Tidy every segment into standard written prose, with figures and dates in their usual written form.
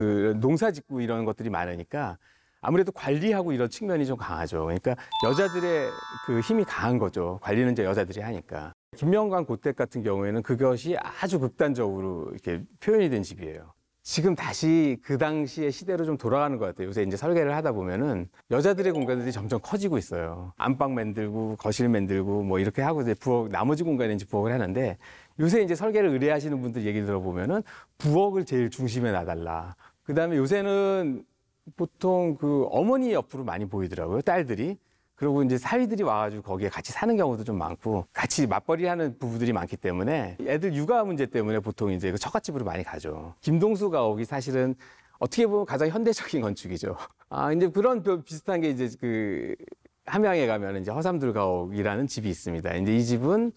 그 농사 짓고 이런 것들이 많으니까 아무래도 관리하고 이런 측면이 좀 강하죠. 그러니까 여자들의 그 힘이 강한 거죠. 관리는 이제 여자들이 하니까. 김명관 고댁 같은 경우에는 그것이 아주 극단적으로 이렇게 표현이 된 집이에요. 지금 다시 그 당시의 시대로 좀 돌아가는 것 같아요. 요새 이제 설계를 하다 보면은 여자들의 공간들이 점점 커지고 있어요. 안방 만들고 거실 만들고 뭐 이렇게 하고 이제 부엌, 나머지 공간에 이제 부엌을 하는데 요새 이제 설계를 의뢰하시는 분들 얘기 들어보면은 부엌을 제일 중심에 놔달라. 그 다음에 요새는 보통 그 어머니 옆으로 많이 보이더라고요. 딸들이. 그리고 이제 사위들이 와가지고 거기에 같이 사는 경우도 좀 많고 같이 맞벌이 하는 부부들이 많기 때문에 애들 육아 문제 때문에 보통 이제 그 처갓집으로 많이 가죠. 김동수 가옥이 사실은 어떻게 보면 가장 현대적인 건축이죠. 이제 그런 비슷한 게 이제 그 함양에 가면 이제 허삼들 가옥이라는 집이 있습니다. 이제 이 집은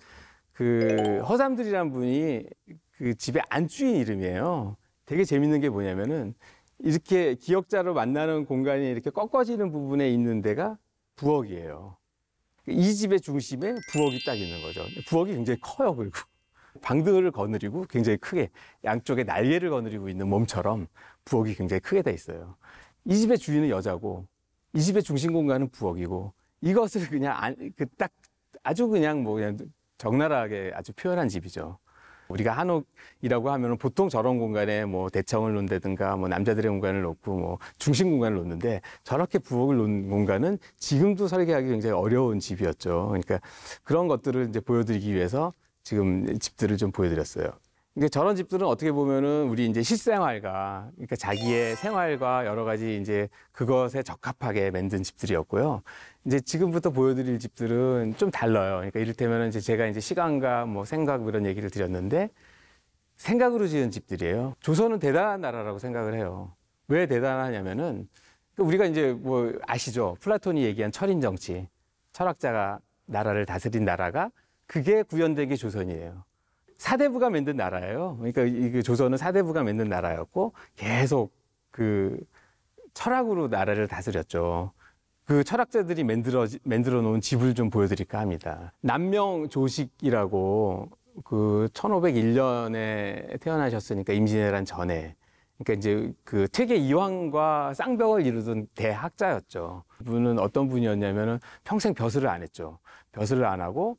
그 허삼들이라는 분이 그 집의 안주인 이름이에요. 되게 재밌는 게 뭐냐면은 이렇게 기역자로 만나는 공간이 이렇게 꺾어지는 부분에 있는 데가 부엌이에요. 이 집의 중심에 부엌이 딱 있는 거죠. 부엌이 굉장히 커요. 그리고 방들을 거느리고 굉장히 크게 양쪽에 날개를 거느리고 있는 몸처럼 부엌이 굉장히 크게 돼 있어요. 이 집의 주인은 여자고 이 집의 중심 공간은 부엌이고 이것을 그냥 딱 아주 그냥 뭐 그냥 적나라하게 아주 표현한 집이죠. 우리가 한옥이라고 하면 보통 저런 공간에 뭐 대청을 놓는다든가 뭐 남자들의 공간을 놓고 뭐 중심 공간을 놓는데 저렇게 부엌을 놓는 공간은 지금도 설계하기 굉장히 어려운 집이었죠. 그러니까 그런 것들을 이제 보여드리기 위해서 지금 집들을 좀 보여드렸어요. 그러니까 저런 집들은 어떻게 보면은 우리 이제 실생활과 그러니까 자기의 생활과 여러 가지 이제 그것에 적합하게 만든 집들이었고요. 이제 지금부터 보여드릴 집들은 좀 달라요. 그러니까 이를테면은 이제 제가 이제 시간과 뭐 생각 이런 얘기를 드렸는데 생각으로 지은 집들이에요. 조선은 대단한 나라라고 생각을 해요. 왜 대단하냐면은 우리가 이제 뭐 아시죠? 플라톤이 얘기한 철인 정치, 철학자가 나라를 다스린 나라가 그게 구현된 게 조선이에요. 사대부가 만든 나라예요. 그러니까 이 조선은 사대부가 만든 나라였고 계속 그 철학으로 나라를 다스렸죠. 그 철학자들이 만들어 놓은 집을 좀 보여드릴까 합니다. 남명조식이라고 그 1501년에 태어나셨으니까 임진왜란 전에. 그러니까 이제 그 퇴계 이황과 쌍벽을 이루던 대학자였죠. 그분은 어떤 분이었냐면은 평생 벼슬을 안 했죠. 벼슬을 안 하고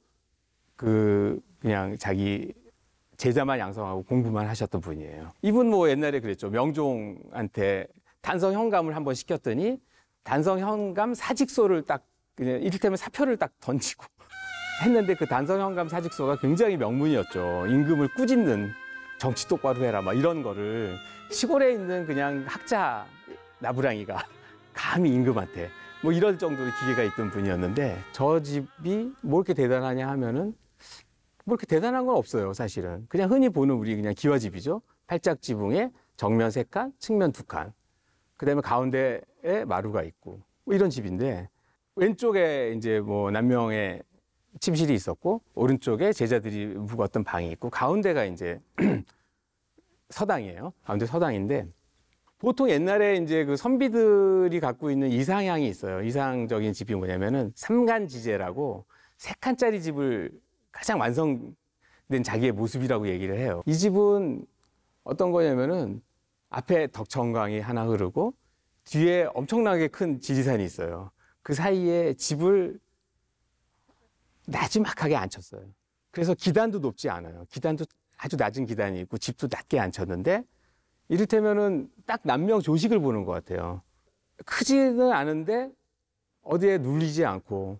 그냥 자기 제자만 양성하고 공부만 하셨던 분이에요. 이분 뭐 옛날에 그랬죠. 명종한테 단성 현감을 한번 시켰더니 단성 현감 사직서를 딱 그냥 이를테면 사표를 딱 던지고 했는데 그 단성 현감 사직서가 굉장히 명문이었죠. 임금을 꾸짖는 정치 똑바로 해라 막 이런 거를 시골에 있는 그냥 학자 나부랑이가 감히 임금한테 뭐 이럴 정도의 기계가 있던 분이었는데 저 집이 뭐 이렇게 대단하냐 하면은 뭐 이렇게 대단한 건 없어요, 사실은. 그냥 흔히 보는 우리 그냥 기와집이죠. 팔짝 지붕에 정면 3칸, 측면 2칸. 그 다음에 가운데에 마루가 있고, 뭐 이런 집인데, 왼쪽에 이제 뭐 남명의 침실이 있었고, 오른쪽에 제자들이 묵었던 방이 있고, 가운데가 이제 서당이에요. 가운데 서당인데, 보통 옛날에 이제 그 선비들이 갖고 있는 이상향이 있어요. 이상적인 집이 뭐냐면은 삼간지제라고 3칸짜리 집을 가장 완성된 자기의 모습이라고 얘기를 해요. 이 집은 어떤 거냐면은 앞에 덕천강이 하나 흐르고 뒤에 엄청나게 큰 지리산이 있어요. 그 사이에 집을 나지막하게 앉혔어요. 그래서 기단도 높지 않아요. 기단도 아주 낮은 기단이 있고 집도 낮게 앉혔는데 이를테면은 딱 남명 조식을 보는 것 같아요. 크지는 않은데 어디에 눌리지 않고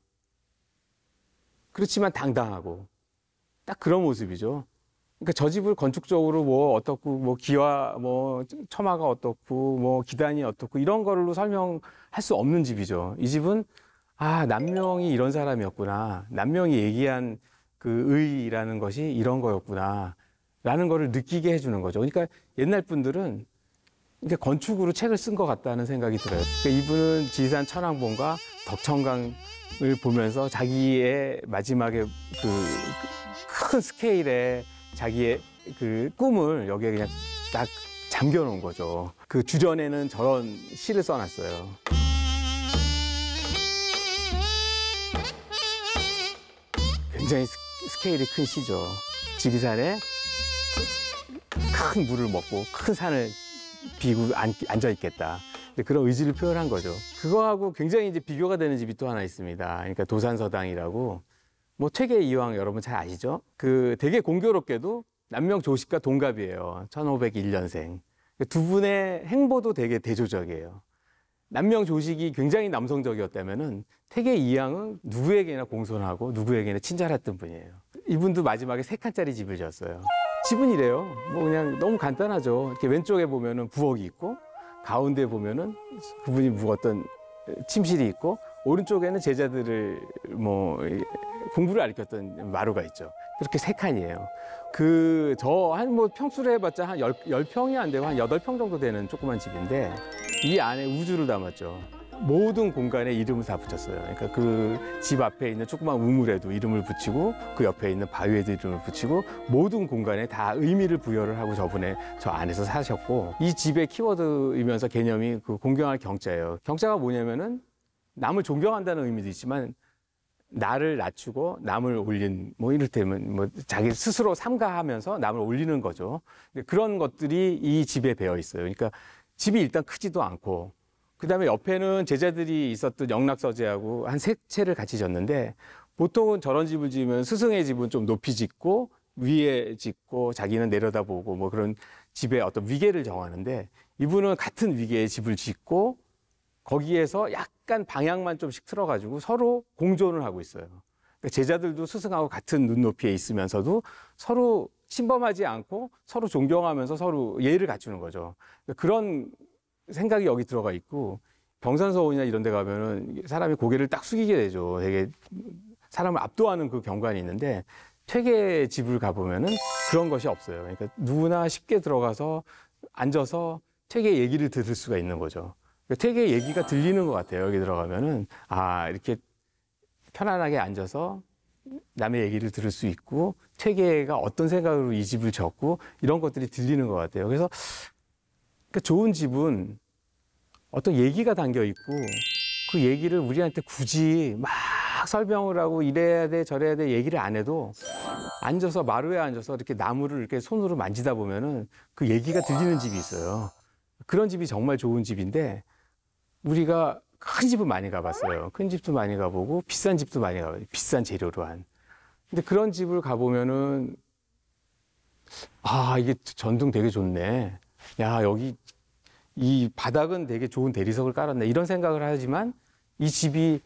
그렇지만 당당하고 딱 그런 모습이죠. 그러니까 저 집을 건축적으로 뭐 어떻고 뭐 기와 뭐 처마가 어떻고 뭐 기단이 어떻고 이런 걸로 설명할 수 없는 집이죠. 이 집은 남명이 이런 사람이었구나. 남명이 얘기한 그 의라는 것이 이런 거였구나. 라는 거를 느끼게 해주는 거죠. 그러니까 옛날 분들은 그러니까 건축으로 책을 쓴 것 같다는 생각이 들어요. 그러니까 이분은 지리산 천왕봉과 덕천강을 보면서 자기의 마지막에 큰 스케일의 자기의 그 꿈을 여기에 그냥 딱 잠겨놓은 거죠. 그 주전에는 저런 시를 써놨어요. 굉장히 스케일이 큰 시죠. 지리산에 큰 물을 먹고 큰 산을 앉아 있겠다. 그런 의지를 표현한 거죠. 그거하고 굉장히 이제 비교가 되는 집이 또 하나 있습니다. 그러니까 도산서당이라고 뭐 퇴계 이황 여러분 잘 아시죠? 그 되게 공교롭게도 남명 조식과 동갑이에요. 1501년생. 두 분의 행보도 되게 대조적이에요. 남명 조식이 굉장히 남성적이었다면은 퇴계 이황은 누구에게나 공손하고 누구에게나 친절했던 분이에요. 이분도 마지막에 3칸짜리 집을 지었어요. 집은 이래요. 뭐 그냥 너무 간단하죠. 이렇게 왼쪽에 보면은 부엌이 있고 가운데 보면은 그분이 묵었던 침실이 있고 오른쪽에는 제자들을 뭐 공부를 가르쳤던 마루가 있죠. 그렇게 3칸이에요. 저 한 뭐 평수로 해봤자 한 10평이 안 되고 한 8평 정도 되는 조그만 집인데 이 안에 우주를 담았죠. 모든 공간에 이름을 다 붙였어요. 그러니까 그 집 앞에 있는 조그만 우물에도 이름을 붙이고 그 옆에 있는 바위에도 이름을 붙이고 모든 공간에 다 의미를 부여를 하고 저분에 저 안에서 사셨고 이 집의 키워드이면서 개념이 그 공경할 경자예요. 경자가 뭐냐면은 남을 존경한다는 의미도 있지만 나를 낮추고 남을 올린 뭐 이를테면 뭐 자기 스스로 삼가하면서 남을 올리는 거죠. 그런 것들이 이 집에 배어 있어요. 그러니까 집이 일단 크지도 않고 그다음에 옆에는 제자들이 있었던 영락서재하고 한 3채를 같이 졌는데 보통은 저런 집을 지으면 스승의 집은 좀 높이 짓고 위에 짓고 자기는 내려다보고 뭐 그런 집의 어떤 위계를 정하는데 이분은 같은 위계의 집을 짓고 거기에서 약간 방향만 좀씩 틀어가지고 서로 공존을 하고 있어요. 그러니까 제자들도 스승하고 같은 눈높이에 있으면서도 서로 침범하지 않고 서로 존경하면서 서로 예의를 갖추는 거죠. 그러니까 그런 생각이 여기 들어가 있고 병산서원이나 이런 데 가면은 사람이 고개를 딱 숙이게 되죠. 되게 사람을 압도하는 그 경관이 있는데 퇴계 집을 가보면은 그런 것이 없어요. 그러니까 누구나 쉽게 들어가서 앉아서 퇴계 얘기를 들을 수가 있는 거죠. 퇴계 얘기가 들리는 것 같아요. 여기 들어가면은 이렇게 편안하게 앉아서 남의 얘기를 들을 수 있고 퇴계가 어떤 생각으로 이 집을 졌고 이런 것들이 들리는 것 같아요. 그래서 좋은 집은 어떤 얘기가 담겨 있고 그 얘기를 우리한테 굳이 막 설명을 하고 이래야 돼 저래야 돼 얘기를 안 해도 앉아서 마루에 앉아서 이렇게 나무를 이렇게 손으로 만지다 보면은 그 얘기가 들리는 집이 있어요. 그런 집이 정말 좋은 집인데 우리가 큰 집은 많이 가봤어요. 큰 집도 많이 가보고 비싼 집도 많이 가봐요. 비싼 재료로 한. 근데 그런 집을 가보면은 이게 전등 되게 좋네. 야, 여기 이 바닥은 되게 좋은 대리석을 깔았네. 이런 생각을 하지만 이 집이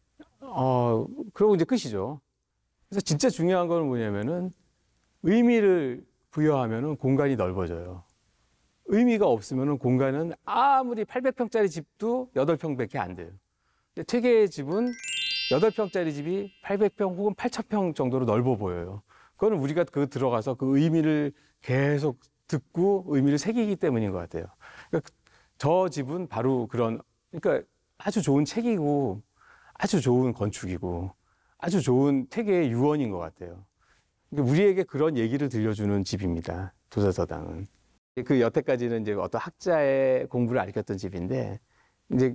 그러고 이제 끝이죠. 그래서 진짜 중요한 건 뭐냐면은 의미를 부여하면은 공간이 넓어져요. 의미가 없으면은 공간은 아무리 800평짜리 집도 8평밖에 안 돼요. 근데 퇴계의 집은 8평짜리 집이 800평 혹은 8000평 정도로 넓어 보여요. 그거는 우리가 들어가서 그 의미를 계속 듣고 의미를 새기기 때문인 것 같아요. 그러니까 저 집은 바로 그러니까 아주 좋은 책이고 아주 좋은 건축이고 아주 좋은 퇴계의 유언인 것 같아요. 그러니까 우리에게 그런 얘기를 들려주는 집입니다. 도산서당은. 그 여태까지는 이제 어떤 학자의 공부를 가르쳤던 집인데 이제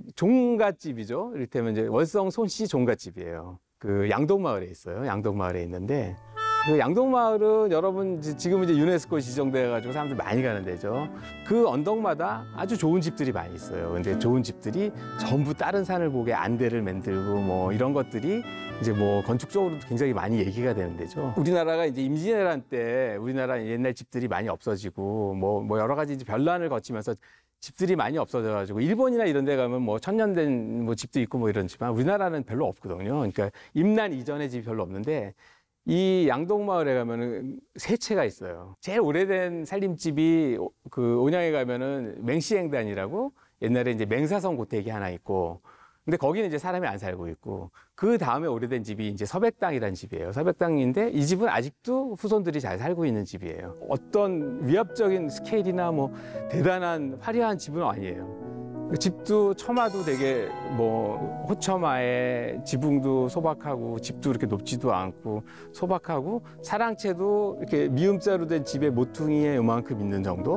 종갓집이죠. 이를테면 이제 월성 손씨 종갓집이에요. 그 양동마을에 있어요. 양동마을에 있는데 그 양동마을은 여러분 지금 이제 유네스코 지정돼 가지고 사람들 많이 가는 데죠. 그 언덕마다 아주 좋은 집들이 많이 있어요. 근데 좋은 집들이 전부 다른 산을 보게 안대를 만들고 뭐 이런 것들이 이제 뭐 건축적으로도 굉장히 많이 얘기가 되는 데죠. 우리나라가 이제 임진왜란 때 우리나라 옛날 집들이 많이 없어지고 뭐 여러 가지 이제 변란을 거치면서 집들이 많이 없어져가지고 일본이나 이런 데 가면 뭐 천년된 뭐 집도 있고 뭐 이러지만 우리나라는 별로 없거든요. 그러니까 임난 이전의 집이 별로 없는데 이 양동마을에 가면은 3채가 있어요. 제일 오래된 살림집이 그 온양에 가면은 맹시행단이라고 옛날에 이제 맹사성 고택이 하나 있고 근데 거기는 이제 사람이 안 살고 있고 그 다음에 오래된 집이 이제 서백당이라는 집이에요. 서백당인데 이 집은 아직도 후손들이 잘 살고 있는 집이에요. 어떤 위압적인 스케일이나 뭐 대단한 화려한 집은 아니에요. 집도 처마도 되게 뭐 호처마에 지붕도 소박하고 집도 이렇게 높지도 않고 소박하고 사랑채도 이렇게 미음자로 된 집의 모퉁이에 요만큼 있는 정도.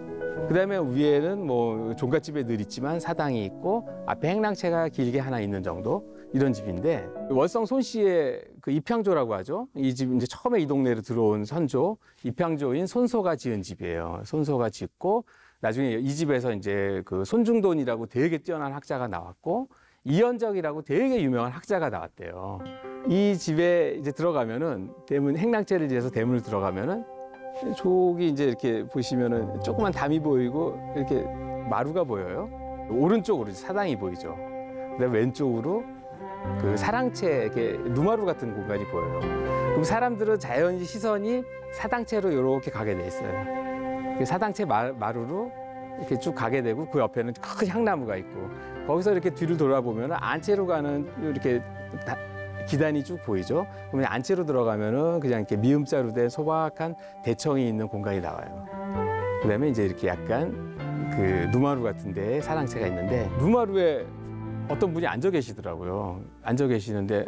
그다음에 위에는 뭐 종갓집에 늘 있지만 사당이 있고 앞에 행랑채가 길게 하나 있는 정도 이런 집인데 월성 손씨의 그 입향조라고 하죠. 이 집 이제 처음에 이 동네로 들어온 선조 입향조인 손소가 지은 집이에요. 손소가 짓고 나중에 이 집에서 이제 그 손중돈이라고 되게 뛰어난 학자가 나왔고 이현적이라고 되게 유명한 학자가 나왔대요. 이 집에 이제 들어가면은 대문 행랑채를 지어서 대문을 들어가면은 저기 이제 이렇게 보시면은 조그만 담이 보이고 이렇게 마루가 보여요. 오른쪽으로 사당이 보이죠. 그다음에 왼쪽으로 그 사랑채 이렇게 누마루 같은 공간이 보여요. 그럼 사람들은 자연히 시선이 사당채로 이렇게 가게 돼 있어요. 그 사당채 마루로 이렇게 쭉 가게 되고 그 옆에는 큰 향나무가 있고 거기서 이렇게 뒤를 돌아보면 안채로 가는 이렇게 기단이 쭉 보이죠. 그러면 안채로 들어가면은 그냥 이렇게 미음자로 된 소박한 대청이 있는 공간이 나와요. 그다음에 이제 이렇게 약간 그 누마루 같은 데에 사랑채가 있는데 누마루에 어떤 분이 앉아 계시더라고요. 앉아 계시는데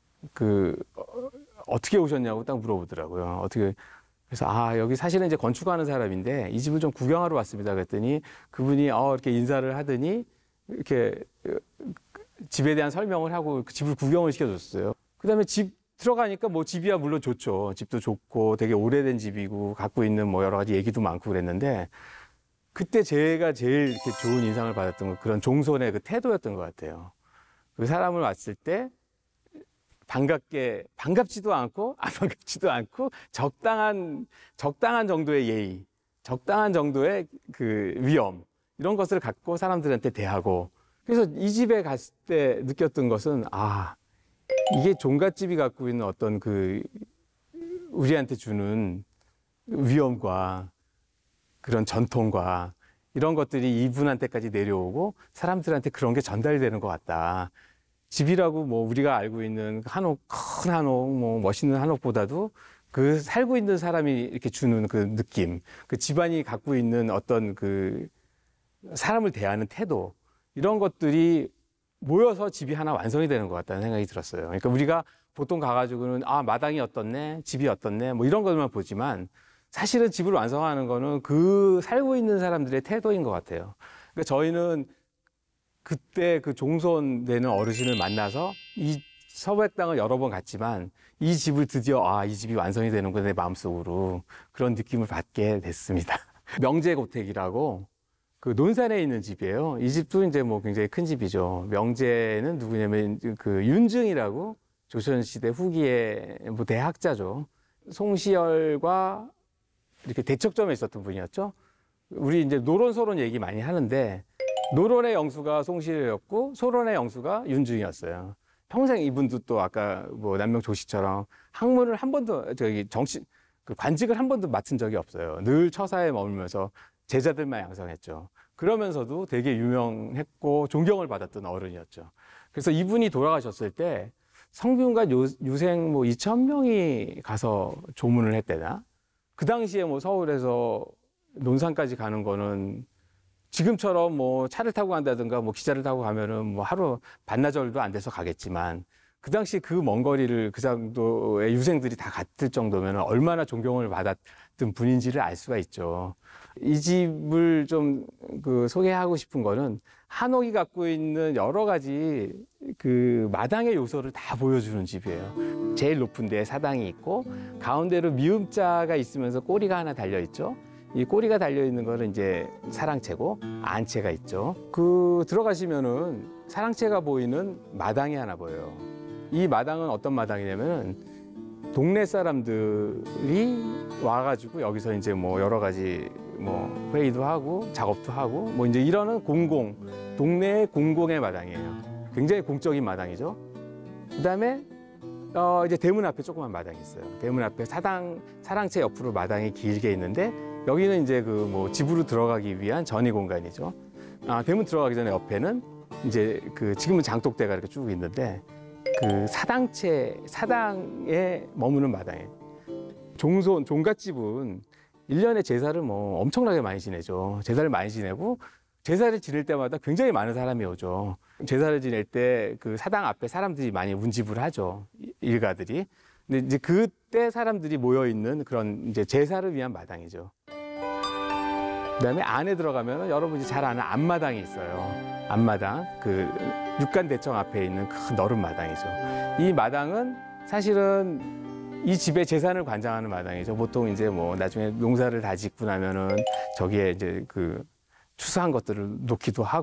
어떻게 오셨냐고 딱 물어보더라고요. 그래서 여기 사실은 이제 건축하는 사람인데 이 집을 좀 구경하러 왔습니다. 그랬더니 그분이 이렇게 인사를 하더니 이렇게 집에 대한 설명을 하고 그 집을 구경을 시켜줬어요. 그다음에 집 들어가니까 뭐 집이야 물론 좋죠. 집도 좋고 되게 오래된 집이고 갖고 있는 뭐 여러 가지 얘기도 많고 그랬는데 그때 제가 제일 이렇게 좋은 인상을 받았던 건 그런 종손의 그 태도였던 것 같아요. 그 사람을 왔을 때 반갑지도 않고 안 반갑지도 않고 적당한 정도의 예의, 적당한 정도의 그 위엄 이런 것을 갖고 사람들한테 대하고 그래서 이 집에 갔을 때 느꼈던 것은 이게 종갓집이 갖고 있는 어떤 그 우리한테 주는 위엄과 그런 전통과 이런 것들이 이분한테까지 내려오고 사람들한테 그런 게 전달되는 것 같다. 집이라고 뭐 우리가 알고 있는 한옥, 큰 한옥, 뭐 멋있는 한옥보다도 그 살고 있는 사람이 이렇게 주는 그 느낌, 그 집안이 갖고 있는 어떤 그 사람을 대하는 태도, 이런 것들이 모여서 집이 하나 완성이 되는 것 같다는 생각이 들었어요. 그러니까 우리가 보통 가가지고는 마당이 어떻네, 집이 어떻네, 뭐 이런 것만 보지만 사실은 집을 완성하는 거는 그 살고 있는 사람들의 태도인 것 같아요. 그러니까 저희는 그때 그 종손되는 어르신을 만나서 이 서백당을 여러 번 갔지만 이 집을 드디어 이 집이 완성이 되는구나 내 마음속으로 그런 느낌을 받게 됐습니다. 명제고택이라고 그 논산에 있는 집이에요. 이 집도 이제 뭐 굉장히 큰 집이죠. 명제는 누구냐면 그 윤증이라고 조선시대 후기에 뭐 대학자죠. 송시열과 이렇게 대척점에 있었던 분이었죠. 우리 이제 노론 소론 얘기 많이 하는데 노론의 영수가 송시열이었고 소론의 영수가 윤증이었어요. 평생 이분도 또 아까 뭐 남명조씨처럼 학문을 한 번도 관직을 한 번도 맡은 적이 없어요. 늘 처사에 머물면서 제자들만 양성했죠. 그러면서도 되게 유명했고 존경을 받았던 어른이었죠. 그래서 이분이 돌아가셨을 때 성균관 유생 뭐 2,000명이 가서 조문을 했대나? 그 당시에 뭐 서울에서 논산까지 가는 거는 지금처럼 뭐 차를 타고 간다든가 뭐 기차를 타고 가면은 뭐 하루 반나절도 안 돼서 가겠지만 그 당시 그 먼 거리를 그 정도의 유생들이 다 갔을 정도면 얼마나 존경을 받았던 분인지를 알 수가 있죠. 이 집을 좀 소개하고 싶은 거는 한옥이 갖고 있는 여러 가지 그 마당의 요소를 다 보여주는 집이에요. 제일 높은 데에 사당이 있고 가운데로 미음자가 있으면서 꼬리가 하나 달려 있죠. 이 꼬리가 달려 있는 거는 이제 사랑채고 안채가 있죠. 들어가시면은 사랑채가 보이는 마당이 하나 보여요. 이 마당은 어떤 마당이냐면은 동네 사람들이 와가지고 여기서 이제 뭐 여러 가지 뭐 회의도 하고 작업도 하고 뭐 이제 이러는 동네 공공의 마당이에요. 굉장히 공적인 마당이죠. 그다음에 이제 대문 앞에 조그만 마당이 있어요. 대문 앞에 사랑채 옆으로 마당이 길게 있는데 여기는 이제 뭐 집으로 들어가기 위한 전이 공간이죠. 대문 들어가기 전에 옆에는 이제 지금은 장독대가 이렇게 쭉 있는데 사당에 머무는 마당에 종갓집은 1년에 제사를 뭐 엄청나게 많이 지내죠. 제사를 많이 지내고 제사를 지낼 때마다 굉장히 많은 사람이 오죠. 제사를 지낼 때 사당 앞에 사람들이 많이 운집을 하죠. 일가들이. 근데 이제 그때 사람들이 모여 있는 그런 이제 제사를 위한 마당이죠. 그다음에 안에 들어가면은 여러분이 잘 아는 앞마당이 있어요. 앞마당, 육간 대청 앞에 있는 큰 넓은 마당이죠. 이 마당은 사실은 이 집의 재산을 관장하는 마당이죠. 보통 이제 뭐 나중에 농사를 다 짓고 나면은 저기에 이제 추수한 것들을 놓기도 하고